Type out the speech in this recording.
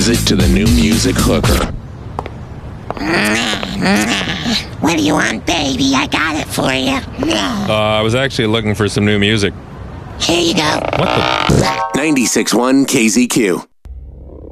visit to the new music hooker. What do you want, baby? I got it for you. I was actually looking for some new music. Here you go. What the? 96.1 KZQ.